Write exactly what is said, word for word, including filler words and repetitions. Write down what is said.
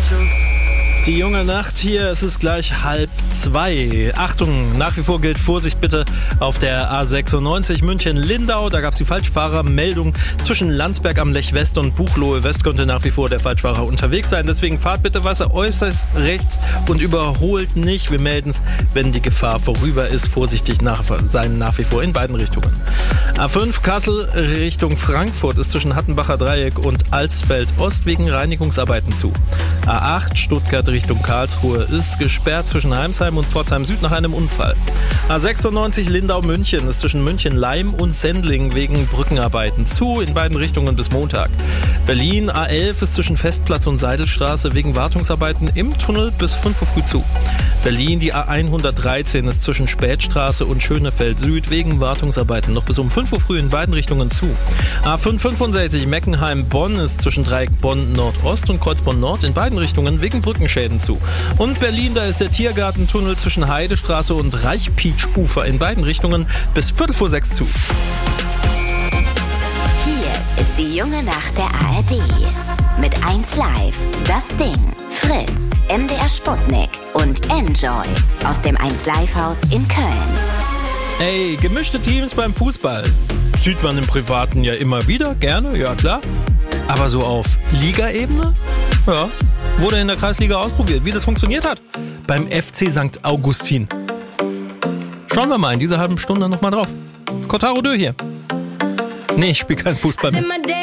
Die junge Nacht hier, es ist gleich halb zwei. Achtung, nach wie vor gilt Vorsicht bitte auf der A sechsundneunzig München-Lindau. Da gab es die Falschfahrermeldung zwischen Landsberg am Lech West und Buchloe West konnte nach wie vor der Falschfahrer unterwegs sein. Deswegen fahrt bitte weiter äußerst rechts und überholt nicht. Wir melden es, wenn die Gefahr vorüber ist. Vorsichtig nach, sein nach wie vor in beiden Richtungen. A fünf Kassel Richtung Frankfurt ist zwischen Hattenbacher Dreieck und Alsfeld Ost wegen Reinigungsarbeiten zu. A acht Stuttgart Richtung Karlsruhe ist gesperrt zwischen Heimsheim und Pforzheim Süd nach einem Unfall. A sechsundneunzig Lindau-München ist zwischen München-Leim und Sendling wegen Brückenarbeiten zu, in beiden Richtungen bis Montag. Berlin A elf ist zwischen Festplatz und Seidelstraße wegen Wartungsarbeiten im Tunnel bis fünf Uhr früh zu. Berlin die A hundertdreizehn ist zwischen Spätstraße und Schönefeld Süd wegen Wartungsarbeiten noch bis um fünf Uhr früh in beiden Richtungen zu. A fünfhundertfünfundsechzig Meckenheim-Bonn ist zwischen Dreieck Bonn Nordost und Kreuzbonn Nord in beiden Richtungen wegen Brückenschäden zu. Und Berlin, da ist der Tiergartentunnel zwischen Heidestraße und Reichpietsch-Ufer in beiden Richtungen bis Viertel vor sechs zu. Hier ist die junge Nacht der A R D. Mit eins Live, Das Ding, Fritz, M D R Sputnik und Enjoy aus dem eins Live Haus in Köln. Ey, gemischte Teams beim Fußball. Sieht man im Privaten ja immer wieder, gerne, ja klar. Aber so auf Ligaebene? Ja, wurde in der Kreisliga ausprobiert, wie das funktioniert hat. Beim F C Sankt Augustin. Schauen wir mal in dieser halben Stunde nochmal drauf. Kotaro Dö hier. Nee, ich spiele keinen Fußball mehr.